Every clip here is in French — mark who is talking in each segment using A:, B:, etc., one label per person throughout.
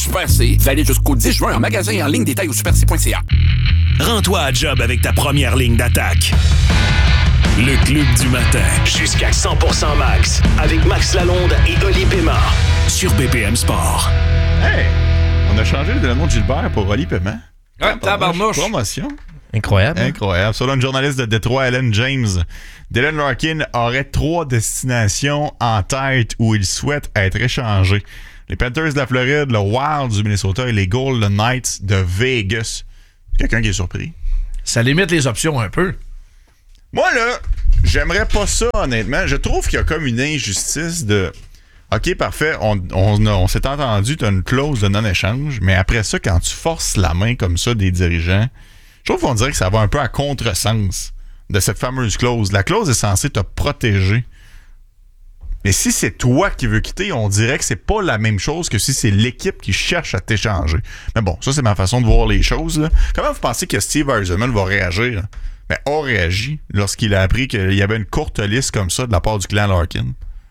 A: Super C, valide jusqu'au 10 juin en magasin et en ligne, détail au superc.ca.
B: Rends-toi à job avec ta première ligne d'attaque. Le Club du matin. Jusqu'à 100% max. Avec Max Lalonde et Oli Paiement. Sur BPM Sport.
C: Hey! On a changé le nom de Gilbert pour Oli Paiement.
D: Ouais, tabarnouche.
C: Promotion.
E: Incroyable.
C: Incroyable. Selon une journaliste de Détroit, Ellen James, Dylan Larkin aurait 3 destinations en tête où il souhaite être échangé. Les Panthers de la Floride, le Wild du Minnesota et les Golden Knights de Vegas. Quelqu'un qui est surpris?
D: Ça limite les options un peu.
C: Moi, là, j'aimerais pas ça, honnêtement. Je trouve qu'il y a comme une injustice de... OK, parfait, on s'est entendu, tu as une clause de non-échange, mais après ça, quand tu forces la main comme ça des dirigeants, je trouve qu'on dirait que ça va un peu à contresens de cette fameuse clause. La clause est censée te protéger. Mais si c'est toi qui veux quitter, on dirait que c'est pas la même chose que si c'est l'équipe qui cherche à t'échanger. Mais bon, ça, c'est ma façon de voir les choses, là. Comment vous pensez que Steve Yzerman va réagir? Ben, a réagi lorsqu'il a appris qu'il y avait une courte liste comme ça de la part du clan Larkin.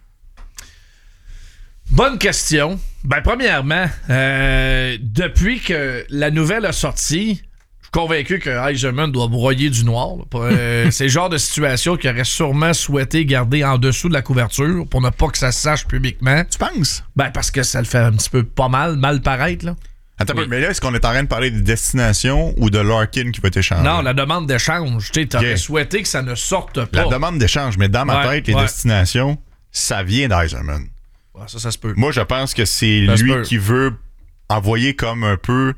D: Bonne question. Ben, premièrement, depuis que la nouvelle a sorti, je suis convaincu que Yzerman doit broyer du noir. C'est le genre de situation qu'il aurait sûrement souhaité garder en dessous de la couverture pour ne pas que ça se sache publiquement.
C: Tu penses?
D: Ben, parce que ça le fait un petit peu mal paraître, là.
C: Attends, mais là, est-ce qu'on est en train de parler de destination ou de Larkin qui va t'échanger?
D: Non, la demande d'échange. Tu aurais souhaité que ça ne sorte pas.
C: La demande d'échange, mais dans ma tête, les destinations, ça vient d'Yzerman.
D: Ouais, ça se peut.
C: Moi, je pense que c'est lui qui veut envoyer comme un peu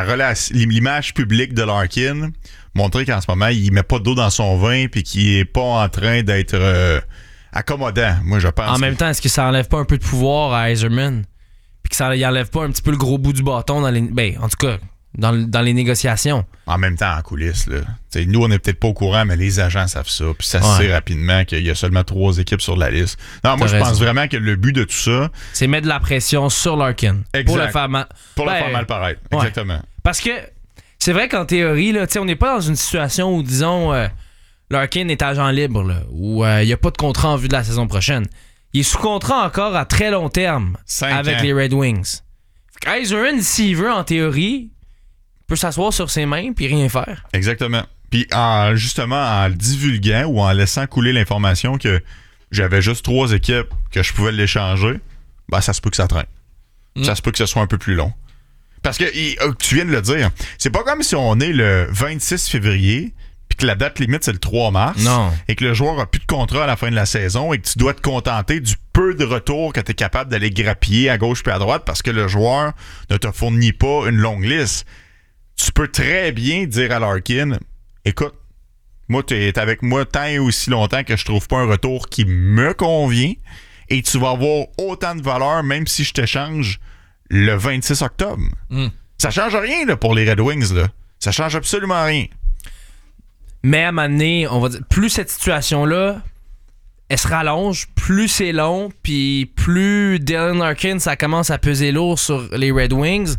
C: l'image publique de Larkin, montrer qu'en ce moment, il met pas d'eau dans son vin puis qu'il est pas en train d'être accommodant. Moi, je pense.
E: En même temps, est-ce que ça enlève pas un peu de pouvoir à Yzerman? Puis que ça enlève pas un petit peu le gros bout du bâton dans les... Ben, en tout cas, dans les négociations.
C: En même temps, en coulisses, là. T'sais, nous, on n'est peut-être pas au courant, mais les agents savent ça. Puis ça se sait rapidement qu'il y a seulement 3 équipes sur la liste. Non, moi, je pense vraiment que le but de tout ça...
E: c'est mettre de la pression sur Larkin.
C: Exact.
E: Pour le faire mal...
C: Pour le faire mal paraître.
E: Ouais.
C: Exactement.
E: Parce que c'est vrai qu'en théorie, là, on n'est pas dans une situation où, disons, Larkin est agent libre, là, où il n'y a pas de contrat en vue de la saison prochaine. Il est sous contrat encore à très long terme
C: 5
E: avec
C: ans.
E: les Red Wings. Yzerman, s'il veut, en théorie, peut s'asseoir sur ses mains puis rien faire.
C: Exactement. Puis justement, en le divulguant ou en laissant couler l'information que j'avais juste 3 équipes que je pouvais l'échanger, ben ça se peut que ça traîne. Ça se peut que ce soit un peu plus long. Parce que, tu viens de le dire, c'est pas comme si on est le 26 février puis que la date limite, c'est le 3 mars.
E: Non.
C: Et que le joueur a plus de contrat à la fin de la saison et que tu dois te contenter du peu de retour que tu es capable d'aller grappiller à gauche puis à droite parce que le joueur ne te fournit pas une longue liste. Tu peux très bien dire à Larkin, écoute, moi, tu es avec moi tant et aussi longtemps que je trouve pas un retour qui me convient et tu vas avoir autant de valeur même si je t'échange le 26 octobre. Ça change rien là, pour les Red Wings. Là. Ça change absolument rien.
E: Mais à un moment donné, on va dire, plus cette situation-là, elle se rallonge, plus c'est long, puis plus Dylan Larkin, ça commence à peser lourd sur les Red Wings,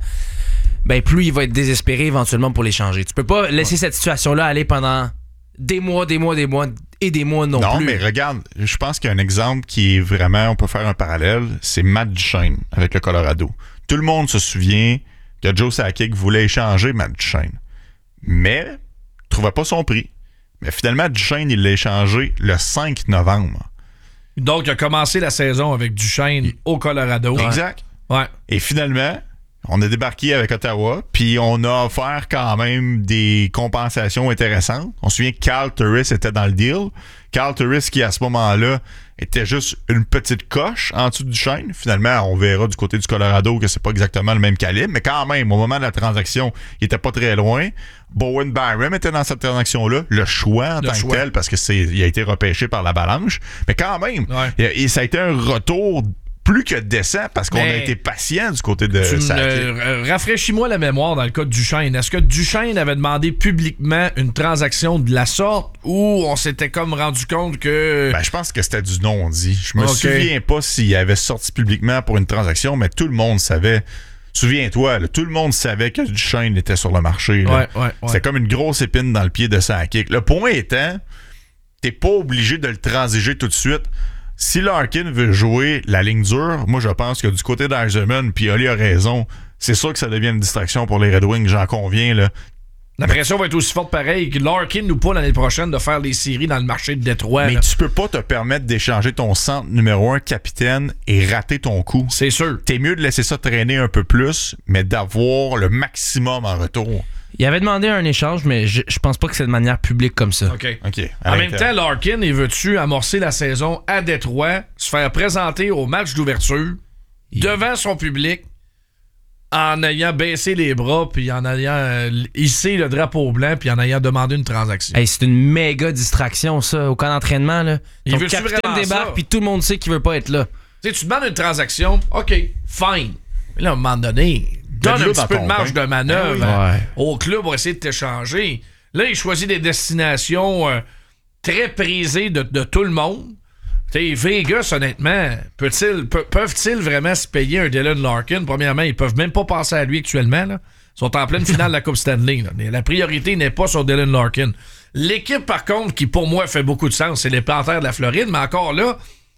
E: ben plus il va être désespéré éventuellement pour les changer. Tu peux pas laisser cette situation-là aller pendant des mois et des mois non plus.
C: Non, mais regarde, je pense qu'il y a un exemple qui est vraiment, on peut faire un parallèle, c'est Matt Duchene avec le Colorado. Tout le monde se souvient que Joe Sakic voulait échanger Matt Duchene, mais ne trouvait pas son prix. Mais finalement, Duchene, il l'a échangé le 5 novembre.
D: Donc, il a commencé la saison avec Duchene au Colorado.
C: Exact.
D: Ouais.
C: Et finalement, on a débarqué avec Ottawa, puis on a offert quand même des compensations intéressantes. On se souvient que Carl Turris était dans le deal. Carl Turris qui, à ce moment-là, était juste une petite coche en dessous du Duchene. Finalement, on verra du côté du Colorado que c'est pas exactement le même calibre, mais quand même, au moment de la transaction, il était pas très loin. Bowen Byram était dans cette transaction-là. Le choix en tant que tel, parce que il a été repêché par l'Avalanche. Mais quand même, et ça a été un retour plus que décent parce qu'on a été patient du côté de Sakic.
D: Rafraîchis-moi la mémoire dans le cas de Duchene. Est-ce que Duchene avait demandé publiquement une transaction de la sorte ou on s'était comme rendu compte que...
C: Ben, je pense que c'était du non-dit. Je me souviens pas s'il avait sorti publiquement pour une transaction, mais tout le monde savait. Souviens-toi, là, tout le monde savait que Duchene était sur le marché. Là.
D: Ouais.
C: C'était comme une grosse épine dans le pied de Sakic. Le point étant, t'es pas obligé de le transiger tout de suite. Si Larkin veut jouer la ligne dure, moi je pense que du côté d'Yzerman, puis Oli a raison, c'est sûr que ça devient une distraction pour les Red Wings, j'en conviens, là.
D: La pression va être aussi forte pareil que Larkin ou pas l'année prochaine de faire les séries dans le marché de Détroit.
C: Mais tu peux pas te permettre d'échanger ton centre numéro 1 capitaine et rater ton coup.
D: C'est sûr.
C: T'es mieux de laisser ça traîner un peu plus, mais d'avoir le maximum en retour.
E: Il avait demandé un échange, mais je pense pas que c'est de manière publique comme ça.
D: OK.
C: En
D: même temps, Larkin, il veut-tu amorcer la saison à Détroit, se faire présenter au match d'ouverture, devant son public, en ayant baissé les bras, puis en ayant hissé le drapeau blanc, puis en ayant demandé une transaction.
E: Hey, c'est une méga distraction, ça, au camp d'entraînement. Là.
D: Il
E: Ton
D: veut-tu
E: capitaine
D: vraiment
E: débarque,
D: ça?
E: puis tout le monde sait qu'il veut pas être là.
D: T'sais, tu demandes une transaction, OK, fine. Mais là, à un moment donné, donne un petit peu de marge de manœuvre au club pour essayer de t'échanger. Là, il choisit des destinations très prisées de tout le monde. T'sais, Vegas, honnêtement, peuvent-ils vraiment se payer un Dylan Larkin? Premièrement, ils peuvent même pas penser à lui actuellement. Là. Ils sont en pleine finale de la Coupe Stanley. Là. La priorité n'est pas sur Dylan Larkin. L'équipe, par contre, qui pour moi fait beaucoup de sens, c'est les Panthers de la Floride, mais encore là,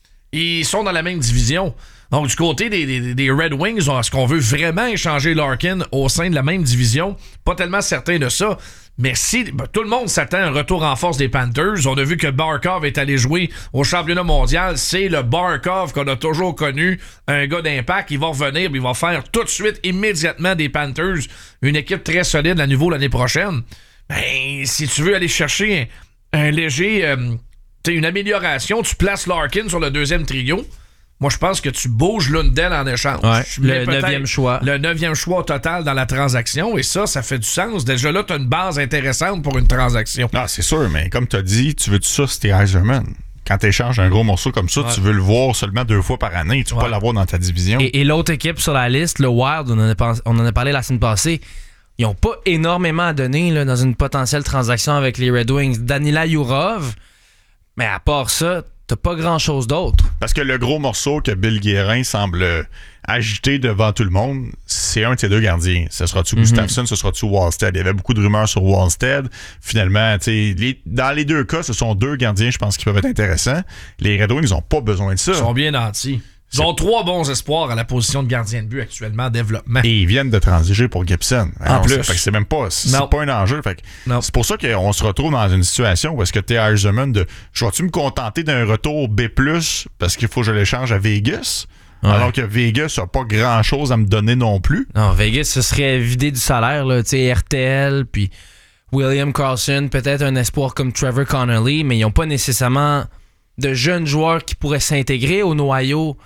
D: ils sont dans la même division. Donc, du côté des Red Wings, est-ce qu'on veut vraiment échanger Larkin au sein de la même division? Pas tellement certain de ça. Mais si tout le monde s'attend à un retour en force des Panthers, on a vu que Barkov est allé jouer au championnat mondial. C'est le Barkov qu'on a toujours connu, un gars d'impact. Il va revenir, il va faire tout de suite, immédiatement des Panthers une équipe très solide à nouveau l'année prochaine. Ben, si tu veux aller chercher un léger... une amélioration, tu places Larkin sur le deuxième trio. Moi, je pense que tu bouges Lundell en échange.
E: Ouais, le 9e choix.
D: Le 9e choix au total dans la transaction. Et ça fait du sens. Déjà là, tu as une base intéressante pour une transaction.
C: Ah, c'est sûr, mais comme tu as dit, tu veux ça, c'était Eiserman. Quand tu échanges un gros morceau comme ça, tu veux le voir seulement 2 fois par année. Tu peux pas l'avoir dans ta division.
E: Et l'autre équipe sur la liste, le Wild, on en a parlé la semaine passée, ils n'ont pas énormément à donner là, dans une potentielle transaction avec les Red Wings. Danila Yurov, mais à part ça, t'as pas grand-chose d'autre.
C: Parce que le gros morceau que Bill Guérin semble agiter devant tout le monde, c'est un de ses 2 gardiens. Ce sera-tu Gustafsson, ce sera-tu Wallstead? Il y avait beaucoup de rumeurs sur Wallstead. Finalement, dans les 2 cas, ce sont 2 gardiens, je pense, qui peuvent être intéressants. Les Red Wings n'ont pas besoin de ça.
D: Ils sont bien nantis. Ils ont 3 bons espoirs à la position de gardien de but actuellement en développement.
C: Et ils viennent de transiger pour Gibson.
D: En plus.
C: Fait que c'est même pas, pas un enjeu. Fait que c'est pour ça qu'on se retrouve dans une situation où est-ce que t'es Eiserman de je vais-tu me contenter d'un retour B+, parce qu'il faut que je l'échange à Vegas? Ouais. Alors que Vegas n'a pas grand-chose à me donner non plus.
E: Non, Vegas, ce serait vidé du salaire, là, tu sais, RTL, puis William Karlsson, peut-être un espoir comme Trevor Connolly, mais ils n'ont pas nécessairement de jeunes joueurs qui pourraient s'intégrer au noyau.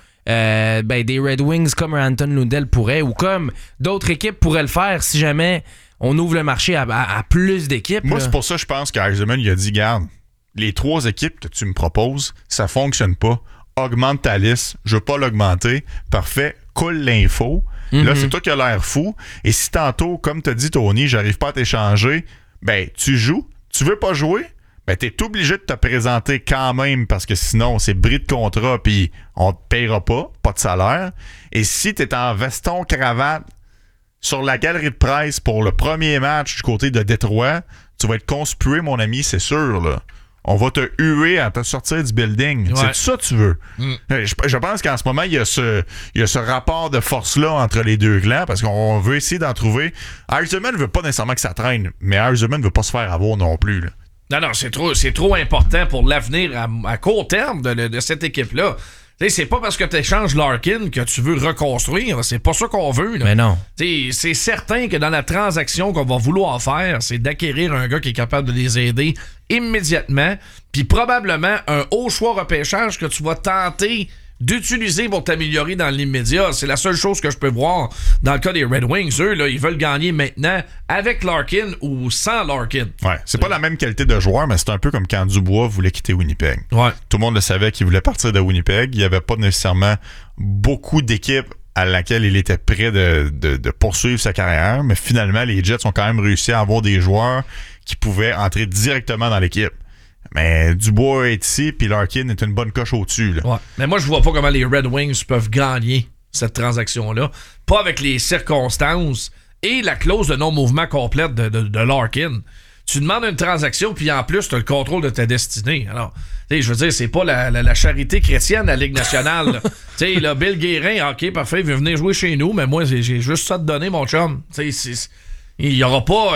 E: Des Red Wings comme un Anton Lundell pourrait, ou comme d'autres équipes pourraient le faire si jamais on ouvre le marché à plus d'équipes.
C: Moi,
E: là.
C: c'est pour ça que je pense qu'Eiserman il a dit, garde, les 3 équipes que tu me proposes, ça fonctionne pas. Augmente ta liste, je veux pas l'augmenter. Parfait, coule l'info. Là, c'est toi qui as l'air fou. Et si tantôt, comme t'as dit Tony, j'arrive pas à t'échanger, ben tu joues. Tu veux pas jouer? Ben, t'es obligé de te présenter quand même parce que sinon, c'est bris de contrat puis on te payera pas de salaire. Et si t'es en veston-cravate sur la galerie de presse pour le premier match du côté de Détroit, tu vas être conspué, mon ami, c'est sûr, là. On va te huer à te sortir du building. Ouais. C'est ça que tu veux. Je pense qu'en ce moment, il y a ce rapport de force-là entre les 2 clans parce qu'on veut essayer d'en trouver. Eiserman ne veut pas nécessairement que ça traîne, mais Eiserman ne veut pas se faire avoir non plus, là.
D: Non, c'est trop important pour l'avenir à court terme de cette équipe-là. T'sais, c'est pas parce que tu échanges Larkin que tu veux reconstruire. C'est pas ça qu'on veut. Là.
E: Mais non.
D: T'sais, c'est certain que dans la transaction qu'on va vouloir faire, c'est d'acquérir un gars qui est capable de les aider immédiatement. Puis probablement un haut choix repêchage que tu vas tenter d'utiliser pour t'améliorer dans l'immédiat. C'est la seule chose que je peux voir dans le cas des Red Wings. Eux, là, ils veulent gagner maintenant avec Larkin ou sans Larkin.
C: Ouais, c'est pas la même qualité de joueur, mais c'est un peu comme quand Dubois voulait quitter Winnipeg.
D: Ouais.
C: Tout le monde le savait qu'il voulait partir de Winnipeg. Il n'y avait pas nécessairement beaucoup d'équipes à laquelle il était prêt de poursuivre sa carrière, mais finalement, les Jets ont quand même réussi à avoir des joueurs qui pouvaient entrer directement dans l'équipe. Mais Dubois est ici, puis Larkin est une bonne coche au-dessus. Là.
D: Ouais. Mais moi, je vois pas comment les Red Wings peuvent gagner cette transaction-là. Pas avec les circonstances et la clause de non-mouvement complète de Larkin. tu demandes une transaction, puis en plus, tu as le contrôle de ta destinée. Alors, je veux dire, c'est pas la charité chrétienne, la Ligue nationale. Tu sais, là, Bill Guérin, OK, parfait, il veut venir jouer chez nous, mais moi, j'ai juste ça à te donner, mon chum. Tu sais, il y aura pas...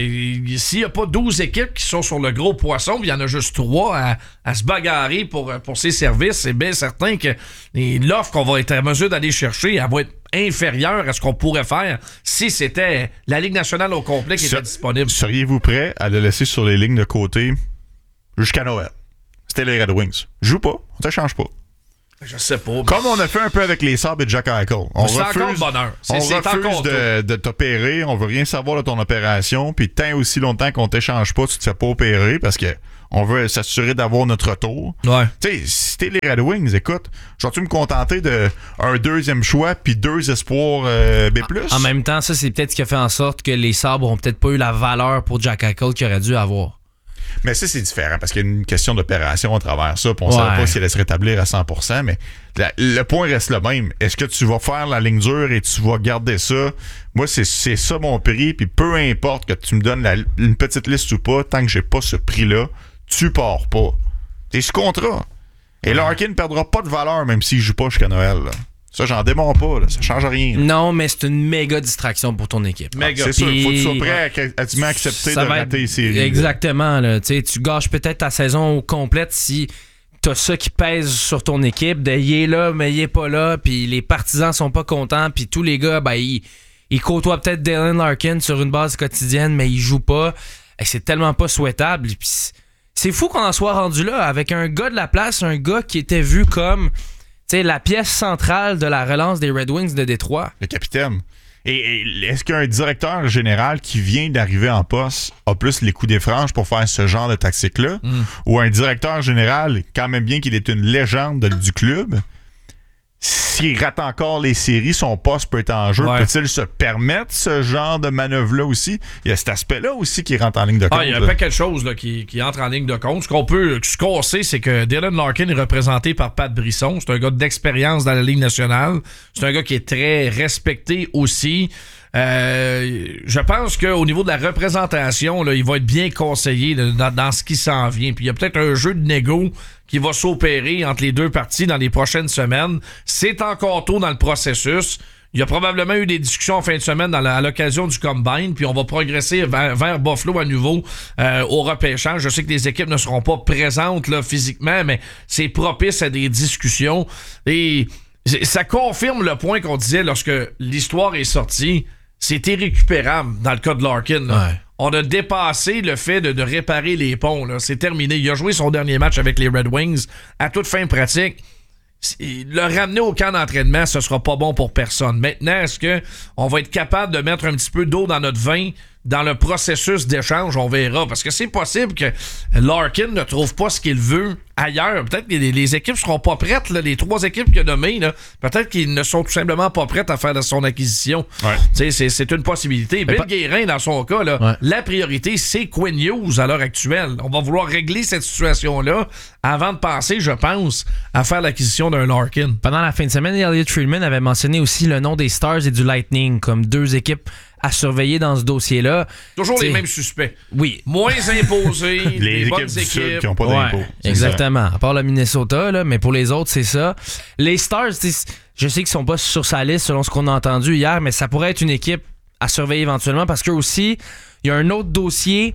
D: s'il n'y a pas 12 équipes qui sont sur le gros poisson, puis il y en a juste 3 à se bagarrer pour ces services, c'est bien certain que l'offre qu'on va être en mesure d'aller chercher, elle va être inférieure à ce qu'on pourrait faire si c'était la Ligue nationale au complet qui était disponible.
C: Seriez-vous prêt à le laisser sur les lignes de côté jusqu'à Noël? C'était les Red Wings. Joue pas, on te change pas.
D: Je sais pas.
C: Comme on a fait un peu avec les Sabres et Jack Eichel. On refuse,
D: encore bonheur.
C: On refuse de t'opérer, on veut rien savoir de ton opération, puis tant aussi longtemps qu'on t'échange pas, tu te fais pas opérer parce que on veut s'assurer d'avoir notre retour.
D: Ouais.
C: Tu sais, si t'es les Red Wings, écoute, je vais-tu me contenter d'un 2e choix puis 2 espoirs B+?
E: En même temps, ça, c'est peut-être ce qui a fait en sorte que les Sabres ont peut-être pas eu la valeur pour Jack Eichel qu'il aurait dû avoir.
C: Mais ça, c'est différent parce qu'il y a une question d'opération à travers ça. Puis on ne savait pas si elle allait se rétablir à 100%. Mais le point reste le même. Est-ce que tu vas faire la ligne dure et tu vas garder ça? Moi, c'est ça mon prix. Puis peu importe que tu me donnes une petite liste ou pas, tant que j'ai pas ce prix-là, tu pars pas. T'es sous contrat. Et Larkin ne perdra pas de valeur même s'il joue pas jusqu'à Noël. Là. Ça, j'en démonte pas. Là. Ça change rien.
E: Non, mais c'est une méga distraction pour ton équipe.
C: C'est sûr. Il faut que tu sois prêt à accepter de rater les séries.
E: Exactement. Là. Tu gâches peut-être ta saison complète si t'as ça qui pèse sur ton équipe. Il est là, mais il est pas là. Puis les partisans sont pas contents. Puis tous les gars, ils côtoient peut-être Dylan Larkin sur une base quotidienne, mais ils jouent pas. Et c'est tellement pas souhaitable. Puis c'est fou qu'on en soit rendu là avec un gars de la place, un gars qui était vu comme... C'est la pièce centrale de la relance des Red Wings de Détroit.
C: Le capitaine. Et est-ce qu'un directeur général qui vient d'arriver en poste a plus les coups des franges pour faire ce genre de tactique-là? Ou un directeur général, quand même bien qu'il est une légende du club, s'il rate encore les séries, son poste peut être en jeu. Peut-il se permettre ce genre de manœuvre-là aussi? Il y a cet aspect-là aussi qui rentre en ligne de compte.
D: Il y a un paquet de choses là, qui entre en ligne de compte. Ce qu'on sait, c'est que Dylan Larkin est représenté par Pat Brisson. C'est un gars d'expérience dans la Ligue nationale. C'est un gars qui est très respecté aussi. Je pense qu'au niveau de la représentation, là, il va être bien conseillé dans ce qui s'en vient. Puis il y a peut-être un jeu de négo qui va s'opérer entre les deux parties dans les prochaines semaines. C'est encore tôt dans le processus. Il y a probablement eu des discussions en fin de semaine à l'occasion du Combine, puis on va progresser vers Buffalo à nouveau au repêchage. Je sais que les équipes ne seront pas présentes là, physiquement, mais c'est propice à des discussions. Et ça confirme le point qu'on disait lorsque l'histoire est sortie. C'est irrécupérable dans le cas de Larkin. Ouais. On a dépassé le fait de réparer les ponts. Là. C'est terminé. Il a joué son dernier match avec les Red Wings à toute fin pratique. Le ramener au camp d'entraînement, ce sera pas bon pour personne. Maintenant, est-ce qu'on va être capable de mettre un petit peu d'eau dans notre vin dans le processus d'échange? On verra. Parce que c'est possible que Larkin ne trouve pas ce qu'il veut ailleurs. Peut-être que les équipes seront pas prêtes. Là, les 3 équipes qu'il a nommées, là, peut-être qu'ils ne sont tout simplement pas prêtes à faire de son acquisition. Ouais. C'est une possibilité. Bill Guérin, dans son cas, là, la priorité, c'est Quinn Hughes à l'heure actuelle. On va vouloir régler cette situation-là avant de penser, je pense, à faire l'acquisition d'un Larkin.
E: Pendant la fin de semaine, Elliot Friedman avait mentionné aussi le nom des Stars et du Lightning comme 2 équipes à surveiller dans ce dossier-là.
D: Toujours les mêmes suspects.
E: Oui.
D: Moins imposés,
C: les
D: bonnes
C: équipes du
D: équipes.
C: Sud qui n'ont pas d'impôts.
E: Exactement. À part le Minnesota, là, mais pour les autres, c'est ça. Les Stars, je sais qu'ils sont pas sur sa liste selon ce qu'on a entendu hier, mais ça pourrait être une équipe à surveiller éventuellement parce qu'eux aussi, il y a un autre dossier.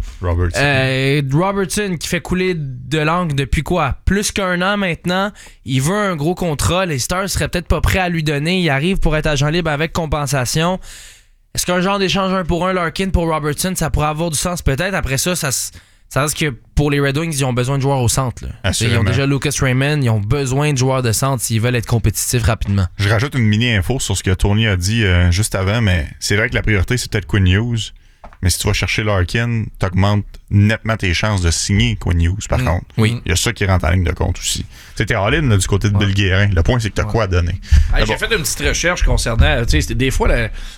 E: Robertson qui fait couler de l'encre depuis quoi? Plus qu'1 an maintenant. Il veut un gros contrat. Les Stars seraient peut-être pas prêts à lui donner. Il arrive pour être agent libre avec compensation. Est-ce qu'un genre d'échange 1 pour 1 Larkin pour Robertson, ça pourrait avoir du sens peut-être? Après ça reste que pour les Red Wings, ils ont besoin de joueurs au centre. Là. Ils ont déjà Lucas Raymond, ils ont besoin de joueurs de centre s'ils veulent être compétitifs rapidement.
C: Je rajoute une mini-info sur ce que Tony a dit juste avant, mais c'est vrai que la priorité, c'est peut-être Quinn Hughes. Mais si tu vas chercher Larkin, t'augmentes nettement tes chances de signer Quinn Hughes, par contre.
E: Oui.
C: Il y a ça qui rentre en ligne de compte aussi. C'était all-in du côté de Bill Guérin. Le point, c'est que t'as quoi à donner.
D: J'ai fait une petite recherche concernant... Des fois,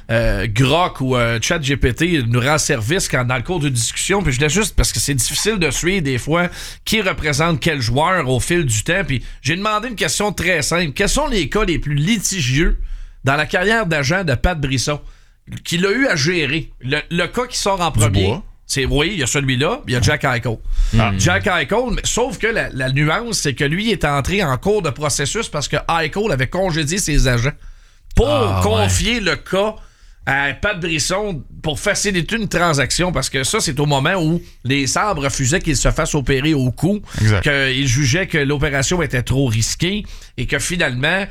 D: Grok ou ChatGPT nous rend service dans le cours de discussion. Puis je l'ai juste parce que c'est difficile de suivre des fois qui représente quel joueur au fil du temps. Puis j'ai demandé une question très simple. Quels sont les cas les plus litigieux dans la carrière d'agent de Pat Brisson? Qu'il a eu à gérer. Le cas qui sort en premier, Oui, il y a celui-là, il y a Jack Eichel. Jack Eichel, sauf que la nuance, c'est que lui est entré en cours de processus parce que Eichel avait congédié ses agents pour confier le cas à Pat Brisson pour faciliter une transaction, parce que ça, c'est au moment où les Sabres refusaient qu'il se fasse opérer au cou, qu'ils jugeaient que l'opération était trop risquée et que finalement,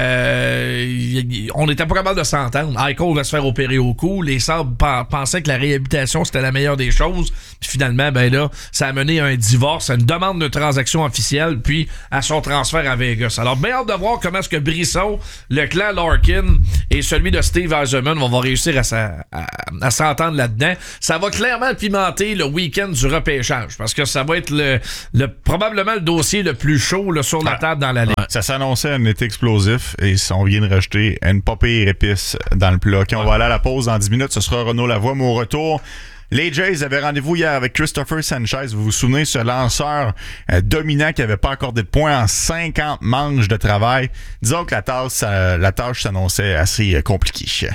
D: on n'était pas capable de s'entendre. Eichel va se faire opérer au cou, les Sabres pensaient que la réhabilitation, c'était la meilleure des choses, puis finalement, ben là, ça a mené à un divorce, à une demande de transaction officielle, puis à son transfert à Vegas. Alors, bien hâte de voir comment est-ce que Brisson, le clan Larkin et celui de Steve Yzerman vont réussir à s'entendre là-dedans. Ça va clairement pimenter le week-end du repêchage, parce que ça va être probablement le dossier le plus chaud là, sur la table dans la ligue.
C: Ça s'annonçait un été explosif et on vient de rajouter une pas pire épice dans le plat. On va aller à la pause dans 10 minutes. Ce sera Renaud Lavoie, mon retour. Les Jays avaient rendez-vous hier avec Christopher Sanchez. Vous vous souvenez, ce lanceur dominant qui n'avait pas accordé de points en 50 manches de travail. Disons que la tâche s'annonçait assez compliquée.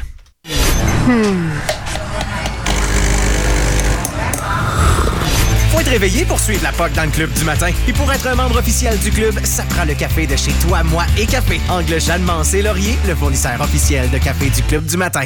F: Faut être réveillé pour suivre la POC dans le club du matin. Et pour être un membre officiel du club, ça prend le café de chez Toi, Moi et Café. Angle Jeanne Mancé Laurier, le fournisseur officiel de café du club du matin.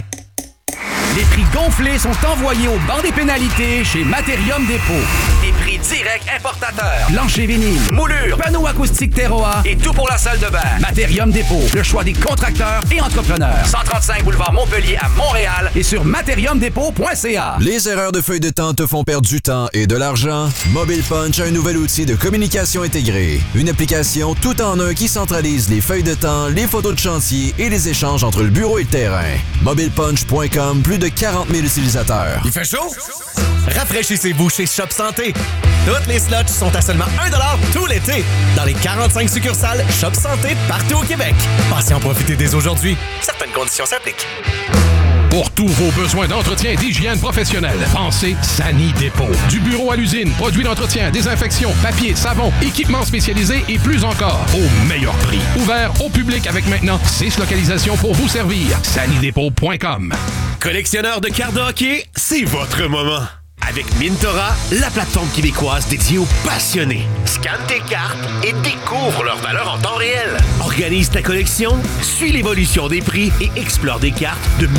G: Les prix gonflés sont envoyés au banc des pénalités chez Materium Dépôt.
H: Des prix directs importateurs.
G: Plancher vinyle,
H: Moulure,
G: panneaux acoustiques Terroir
H: et tout pour la salle de bain.
G: Materium Dépôt, le choix des contracteurs et entrepreneurs.
H: 135 boulevard Montpellier à Montréal.
G: Et sur materiumdépôt.ca.
I: Les erreurs de feuille de temps te font perdre du temps et de l'argent? Mobile Punch a un nouvel outil de communication intégré. Une application tout en un qui centralise les feuilles de temps, les photos de chantier et les échanges entre le bureau et le terrain. MobilePunch.com, plus de 40 000 utilisateurs.
F: Il fait chaud? Rafraîchissez-vous chez Shop Santé. Toutes les slots sont à seulement 1$ tout l'été dans les 45 succursales Shop Santé partout au Québec. Passez en profiter dès aujourd'hui. Certaines conditions s'appliquent.
J: Pour tous vos besoins d'entretien et d'hygiène professionnelle, pensez Sani Dépôt. Du bureau à l'usine, produits d'entretien, désinfection, papier, savon, équipements spécialisés et plus encore, au meilleur prix. Ouvert au public avec maintenant 6 localisations pour vous servir. sanidépôt.com.
B: Collectionneur de cartes de hockey, c'est votre moment. Avec Mintora, la plateforme québécoise dédiée aux passionnés. Scanne tes cartes et découvre leur valeur en temps réel. Organise ta collection, suis l'évolution des prix et explore des cartes de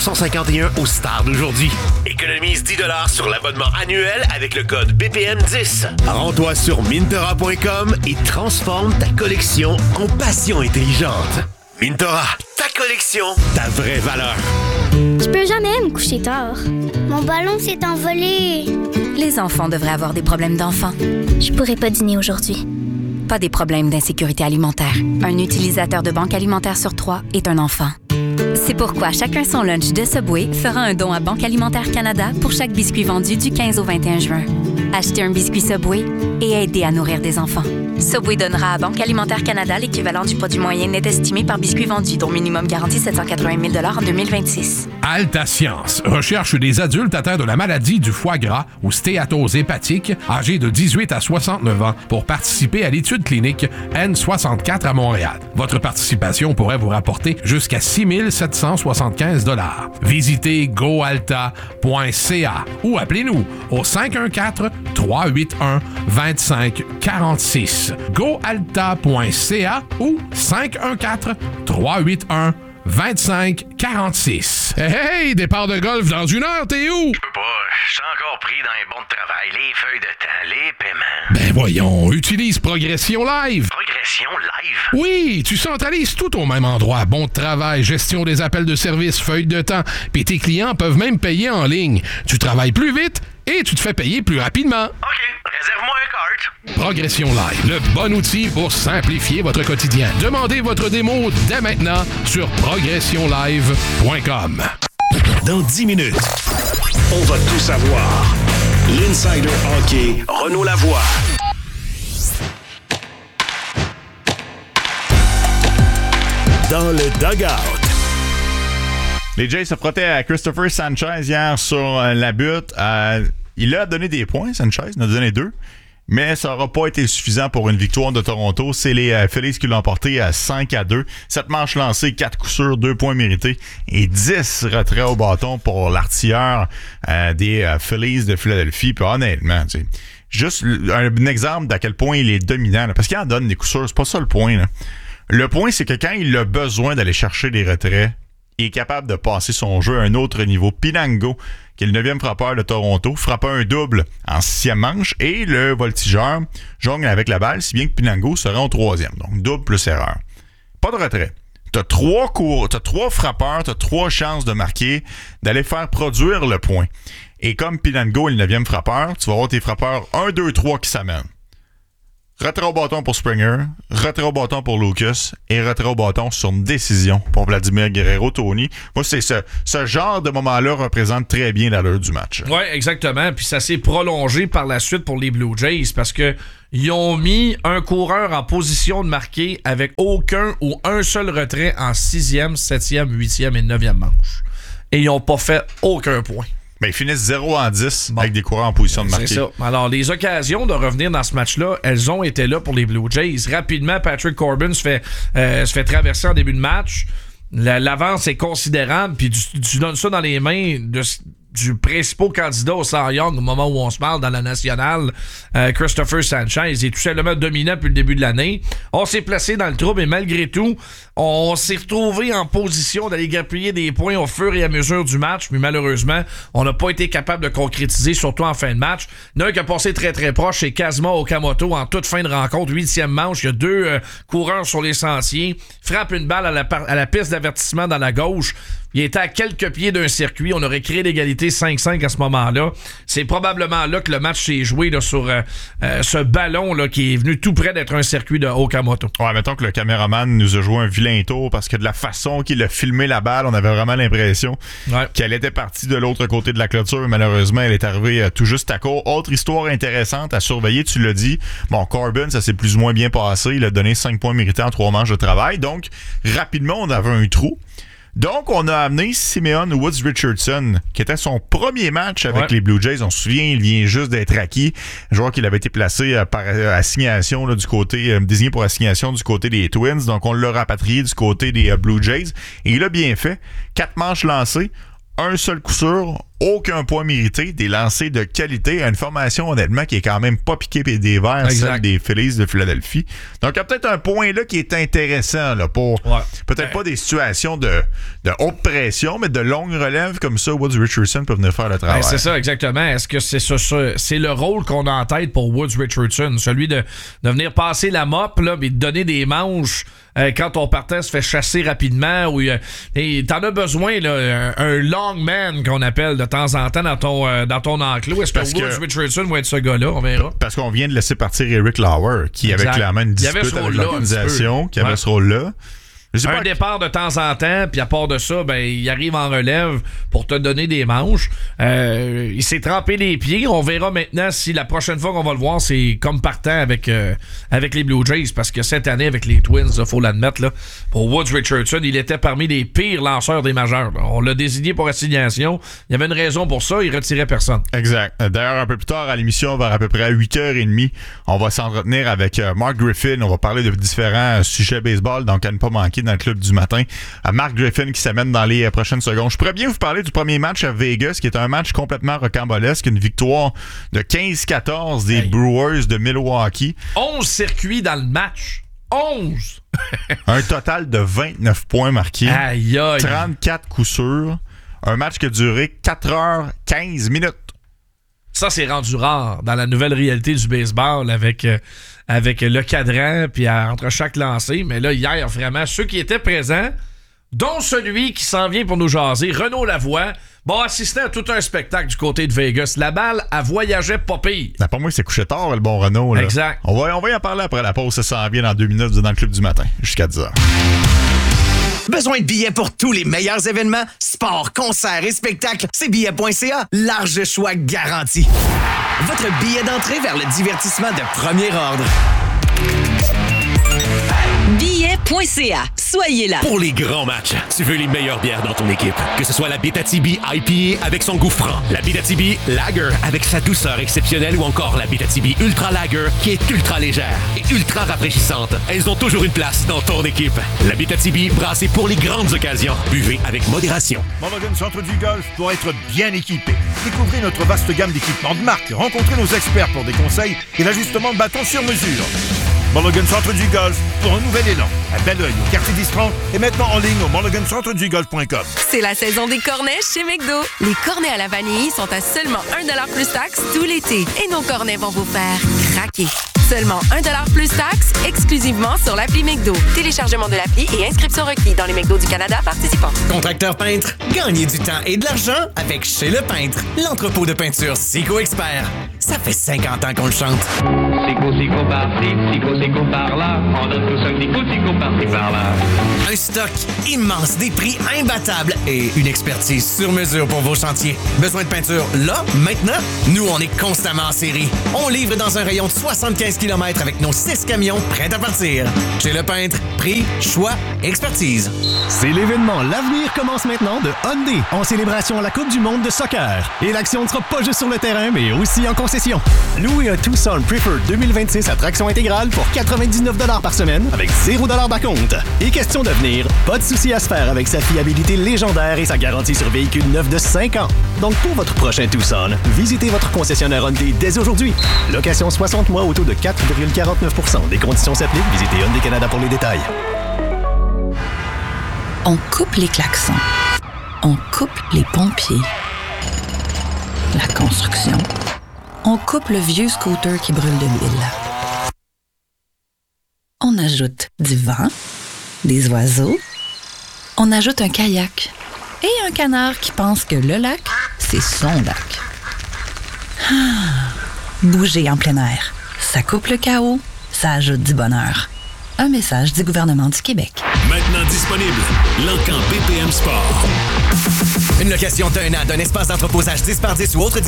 B: 1951 aux stars d'aujourd'hui. Économise 10$ sur l'abonnement annuel avec le code BPM10. Rends-toi sur Mintora.com et transforme ta collection en passion intelligente. Mintora, ta collection, ta vraie valeur.
K: Je peux jamais me coucher tard. Mon ballon s'est envolé.
L: Les enfants devraient avoir des problèmes d'enfants.
K: Je pourrais pas dîner aujourd'hui.
L: Pas des problèmes d'insécurité alimentaire. Un utilisateur de banque alimentaire sur 3 est un enfant. C'est pourquoi Chacun son lunch de Subway fera un don à Banque Alimentaire Canada pour chaque biscuit vendu du 15 au 21 juin. Achetez un biscuit Subway et aidez à nourrir des enfants. Subway donnera à Banque Alimentaire Canada l'équivalent du produit moyen net estimé par biscuit vendu, dont minimum garanti 780 000 en 2026.
J: Alta Science recherche des adultes atteints de la maladie du foie gras ou stéatose hépatique, âgés de 18 à 69 ans, pour participer à l'étude clinique N64 à Montréal. Votre participation pourrait vous rapporter jusqu'à 6 775 $. Visitez goalta.ca ou appelez-nous au 514-381-2546. goalta.ca ou 514-381-2546. Hey, départ de golf dans 1 heure, t'es où?
H: Je peux pas, je suis encore pris dans les bons de travail, les feuilles de temps, les paiements.
J: Ben voyons, utilise Progression Live.
H: Progression Live?
J: Oui, tu centralises tout au même endroit. Bon de travail, gestion des appels de service, feuilles de temps, puis tes clients peuvent même payer en ligne. Tu travailles plus vite et tu te fais payer plus rapidement.
H: OK, réserve-moi un cart.
J: Progression Live, le bon outil pour simplifier votre quotidien. Demandez votre démo dès maintenant sur progressionlive.com.
B: Dans 10 minutes, on va tout savoir. L'Insider Hockey, Renaud Lavoie. Dans le dugout.
C: Les Jays se frottaient à Christopher Sanchez hier sur la butte. Il a donné des points, Sanchez, il en a donné 2. Mais ça n'aura pas été suffisant pour une victoire de Toronto. C'est les Phillies qui l'ont emporté à 5-2. 7 manches lancées, 4 coups sûrs, 2 points mérités et 10 retraits au bâton pour l'artilleur des Phillies de Philadelphie. Puis honnêtement, tu sais, juste un exemple d'à quel point il est dominant. Là, parce qu'il en donne des coups sûrs, c'est pas ça le point. Là. Le point, c'est que quand il a besoin d'aller chercher des retraits, il est capable de passer son jeu à un autre niveau. Pinango, qui est le 9e frappeur de Toronto, frappe un double en 6e manche et le voltigeur jongle avec la balle, si bien que Pinango sera au 3e. Donc, double plus erreur. Pas de retrait. T'as 3 frappeurs, t'as 3 chances de marquer, d'aller faire produire le point. Et comme Pinango est le 9e frappeur, tu vas avoir tes frappeurs 1, 2, 3 qui s'amènent. Retrait au bâton pour Springer, retrait au bâton pour Lucas et retrait au bâton sur une décision pour Vladimir Guerrero-Tony. Moi, c'est ce genre de moment-là représente très bien l'allure du match.
D: Oui, exactement. Puis ça s'est prolongé par la suite pour les Blue Jays parce que ils ont mis un coureur en position de marquer avec aucun ou un seul retrait en 6e, 7e, 8e et 9e manche. Et ils n'ont pas fait aucun point.
C: Ben, ils finissent 0-10 avec des coureurs en position de marquer.
D: C'est ça. Alors, les occasions de revenir dans ce match-là, elles ont été là pour les Blue Jays. Rapidement, Patrick Corbin se fait traverser en début de match. L'avance est considérable, puis tu donnes ça dans les mains du principal candidat au Cy Young au moment où on se parle dans la nationale, Christopher Sanchez. Il est tout simplement dominant depuis le début de l'année. On s'est placé dans le trouble et malgré tout, on s'est retrouvé en position d'aller grappiller des points au fur et à mesure du match, mais malheureusement, on n'a pas été capable de concrétiser, surtout en fin de match. Il y en a un qui a passé très très proche, c'est Kazuma Okamoto en toute fin de rencontre, 8e manche. Il y a 2 coureurs sur les sentiers, frappe une balle à la piste d'avertissement dans la gauche. Il était à quelques pieds d'un circuit. On aurait créé l'égalité 5-5 à ce moment-là. C'est probablement là que le match s'est joué là, sur ce ballon là, qui est venu tout près d'être un circuit de Okamoto.
C: Ouais, mettons que le caméraman nous a joué un vilain tour parce que de la façon qu'il a filmé la balle, on avait vraiment l'impression qu'elle était partie de l'autre côté de la clôture. Malheureusement, elle est arrivée tout juste à court. Autre histoire intéressante à surveiller, tu l'as dit. Bon, Corbin, ça s'est plus ou moins bien passé. Il a donné 5 points mérités en 3 manches de travail. Donc, rapidement, on avait un trou. Donc, on a amené Simeon Woods-Richardson, qui était son premier match avec les Blue Jays. On se souvient, il vient juste d'être acquis. Un joueur qui avait été placé par assignation là, du côté, désigné pour assignation du côté des Twins. Donc, on l'a rapatrié du côté des Blue Jays. Et il a bien fait. 4 manches lancées, un seul coup sûr, aucun point mérité, des lancers de qualité, une formation honnêtement qui est quand même pas piquée des verts, celle des Phillies de Philadelphie. Donc il y a peut-être un point là qui est intéressant là, pour peut-être pas des situations de haute pression, mais de longue relève comme ça, Woods Richardson peut venir faire le travail.
D: C'est ça, exactement. Est-ce que c'est ça, c'est le rôle qu'on a en tête pour Woods Richardson, celui de venir passer la mop là, et de donner des manches quand ton partant se fait chasser rapidement ou t'en as besoin là, un long man qu'on appelle de temps en temps dans ton enclos. Est-ce que Woods Richardson va être ce gars-là? On verra.
C: Parce qu'on vient de laisser partir Eric Lauer, qui avait clairement une dispute avec l'organisation, qui avait ce rôle-là. Un
D: départ de temps en temps, puis à part de ça, ben il arrive en relève pour te donner des manches. Il s'est trempé les pieds. On verra maintenant si la prochaine fois qu'on va le voir, c'est comme partant avec les Blue Jays, parce que cette année, avec les Twins, il faut l'admettre, là, pour Woods Richardson, il était parmi les pires lanceurs des majeurs. On l'a désigné pour assignation. Il y avait une raison pour ça, il retirait personne.
C: Exact. D'ailleurs, un peu plus tard à l'émission, vers à peu près à 8h30, on va s'entretenir avec Mark Griffin. On va parler de différents sujets baseball, donc à ne pas manquer dans le club du matin. Mark Griffin qui s'amène dans les prochaines secondes. Je pourrais bien vous parler du premier match à Vegas, qui est un match complètement rocambolesque, une victoire de 15-14 des Brewers de Milwaukee.
D: 11 circuits dans le match. 11!
C: Un total de 29 points marqués.
D: Aïe, aïe.
C: 34 coups sûrs. Un match qui a duré 4h15 minutes.
D: Ça, c'est rendu rare dans la nouvelle réalité du baseball avec le cadran puis entre chaque lancé. Mais là, hier, vraiment, ceux qui étaient présents, dont celui qui s'en vient pour nous jaser, Renaud Lavoie, assisté à tout un spectacle du côté de Vegas. La balle, elle voyageait pas pire.
C: Pour moi, il s'est couché tard, le bon Renaud. Là.
D: Exact.
C: On va y en parler après la pause. Ça s'en vient dans 2 minutes dans le club du matin, jusqu'à 10h.
F: Besoin de billets pour tous les meilleurs événements? Sport, concerts et spectacles, c'est billets.ca. Large choix garanti. Votre billet d'entrée vers le divertissement de premier ordre.
M: Billets.ca. Abitacibi.ca. Soyez là.
B: Pour les grands matchs, tu veux les meilleures bières dans ton équipe. Que ce soit la Abitacibi IPA avec son goût franc, la Abitacibi Lager avec sa douceur exceptionnelle ou encore la Abitacibi Ultra Lager qui est ultra légère et ultra rafraîchissante. Elles ont toujours une place dans ton équipe. La Abitacibi, brassée pour les grandes occasions. Buvez avec modération.
N: Mulligan Centre du Golf pour être bien équipé. Découvrez notre vaste gamme d'équipements de marque. Rencontrez nos experts pour des conseils et l'ajustement de bâton sur mesure. Mulligan Centre du Golf pour un nouvel élan. À Belleuil, au quartier d'Istran et maintenant en ligne au mulligancentredugolf.com.
O: C'est la saison des cornets chez McDo. Les cornets à la vanille sont à seulement 1$ plus taxe tout l'été. Et nos cornets vont vous faire craquer. Seulement 1$ plus taxe, exclusivement sur l'appli McDo. Téléchargement de l'appli et inscription requis dans les McDo du Canada participants.
F: Contracteur peintre, gagnez du temps et de l'argent avec Chez Le Peintre, l'entrepôt de peinture Sico Expert. Ça fait 50 ans qu'on le chante.
P: Sico par-ci, Sico par-là. On donne tous un petit coup de Sico par-ci, par-là.
F: Un stock immense, des prix imbattables et une expertise sur mesure pour vos chantiers. Besoin de peinture là, maintenant? Nous, on est constamment en série. On livre dans un rayon de 75 km avec nos 6 camions prêts à partir. Chez Le Peintre, prix, choix, expertise.
Q: C'est l'événement L'Avenir commence maintenant de Hyundai en célébration à la Coupe du monde de soccer. Et l'action ne sera pas juste sur le terrain, mais aussi en concession. Louez un Tucson Preferred 2026 à traction intégrale pour 99$ par semaine avec 0$ d'acompte. Et question d'avenir, pas de souci à se faire avec sa fiabilité légendaire et sa garantie sur véhicule neuf de 5 ans. Donc pour votre prochain Tucson, visitez votre concessionnaire Hyundai dès aujourd'hui. Location 60 mois au taux de 4,49%. Des conditions s'appliquent. Visitez Hyundai Canada pour les détails.
R: On coupe les klaxons. On coupe les pompiers. La construction. On coupe le vieux scooter qui brûle de l'huile. On ajoute du vent, des oiseaux. On ajoute un kayak et un canard qui pense que le lac, c'est son lac. Bouger en plein air. Ça coupe le chaos, ça ajoute du bonheur. Un message du gouvernement du Québec.
B: Maintenant disponible, l'Encan BPM Sport.
F: Une location d'un an d'un espace d'entreposage 10 par 10 ou autre